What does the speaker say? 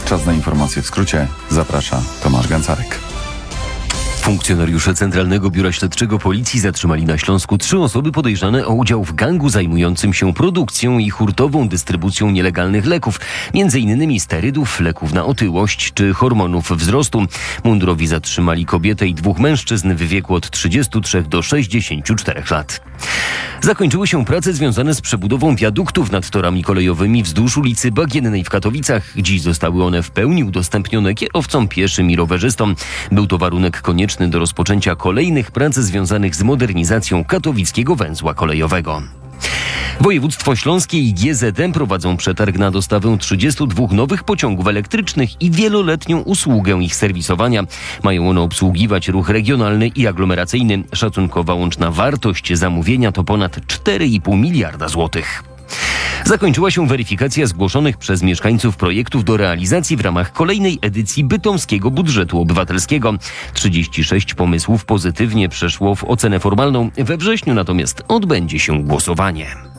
Czas na informacje w skrócie. Zaprasza Tomasz Gancarek. Funkcjonariusze Centralnego Biura Śledczego Policji zatrzymali na Śląsku 3 osoby podejrzane o udział w gangu zajmującym się produkcją i hurtową dystrybucją nielegalnych leków, m.in. sterydów, leków na otyłość czy hormonów wzrostu. Mundurowi zatrzymali kobietę i 2 mężczyzn w wieku od 33 do 64 lat. Zakończyły się prace związane z przebudową wiaduktów nad torami kolejowymi wzdłuż ulicy Bagiennej w Katowicach. Dziś zostały one w pełni udostępnione kierowcom, pieszym i rowerzystom. Był to warunek konieczny do rozpoczęcia kolejnych prac związanych z modernizacją katowickiego węzła kolejowego. Województwo śląskie i GZM prowadzą przetarg na dostawę 32 nowych pociągów elektrycznych i wieloletnią usługę ich serwisowania. Mają one obsługiwać ruch regionalny i aglomeracyjny. Szacunkowa łączna wartość zamówienia to ponad 4,5 miliarda złotych. Zakończyła się weryfikacja zgłoszonych przez mieszkańców projektów do realizacji w ramach kolejnej edycji bytomskiego budżetu obywatelskiego. 36 pomysłów pozytywnie przeszło w ocenę formalną. We wrześniu natomiast odbędzie się głosowanie.